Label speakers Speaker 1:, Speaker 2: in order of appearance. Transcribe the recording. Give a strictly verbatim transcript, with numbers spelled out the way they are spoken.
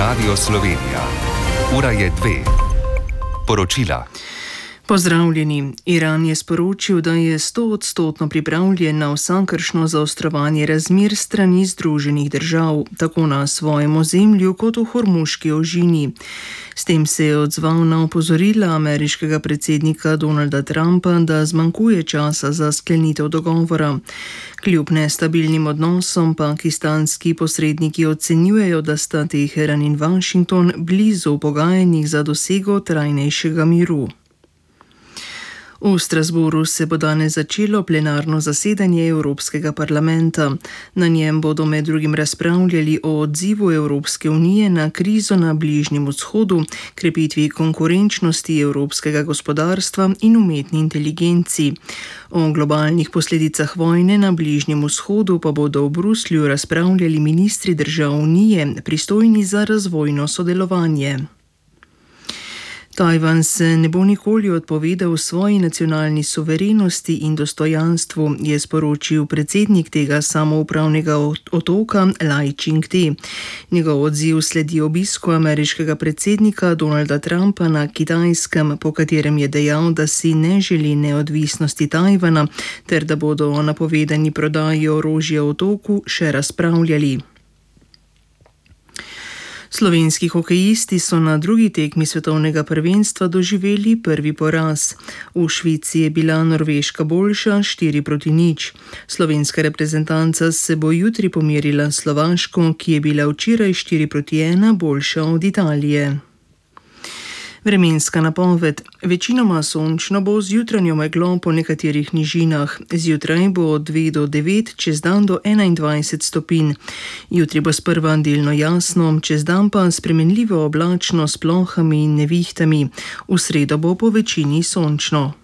Speaker 1: Radio Slovenija. Ura je dve. Poročila.
Speaker 2: Pozdravljeni. Iran je sporočil, da je stoodstotno pripravljen na vsakršno zaostrovanje razmer strani Združenih držav, tako na svojem ozemlju kot v Hormuški ožini. S tem se je odzval na opozorila ameriškega predsednika Donalda Trumpa, da zmanjkuje časa za sklenitev dogovora. Kljub nestabilnim odnosom pakistanski posredniki ocenjujejo, da sta Teheran in Washington blizu pogajanjih za dosego trajnejšega miru. V Strasbourgu se bo danes začelo plenarno zasedanje Evropskega parlamenta. Na njem bodo med drugim razpravljali o odzivu Evropske unije na krizo na Bližnjem vzhodu, krepitvi konkurenčnosti evropskega gospodarstva in umetni inteligenci. O globalnih posledicah vojne na Bližnjem vzhodu pa bodo v Bruslju razpravljali ministri držav unije, pristojni za razvojno sodelovanje. Tajvan se ne bo nikoli odpovedal svoji nacionalni suverenosti in dostojanstvu, je sporočil predsednik tega samoupravnega otoka Lai Ching-te. Njegov odziv sledi obisku ameriškega predsednika Donalda Trumpa na Kitajskem, po katerem je dejal, da si ne želi neodvisnosti Tajvana ter da bodo o napovedani prodaji orožja otoku še razpravljali. Slovenski hokejisti so na drugi tekmi svetovnega prvenstva doživeli prvi poraz. V Švici je bila Norveška boljša štiri proti nič. Slovenska reprezentanca se bo jutri pomerila s Slovaško, ki je bila včeraj štiri proti ena boljša od Italije. Vremenska napoved. Večinoma sončno bo z jutranjo meglo po nekaterih nižinah. Zjutraj bo od dve do devet, čez dan do enaindvajset stopinj. Jutri bo sprva delno jasno, čez dan pa spremenljivo oblačno s plohami in nevihtami. V sredo bo po večini sončno.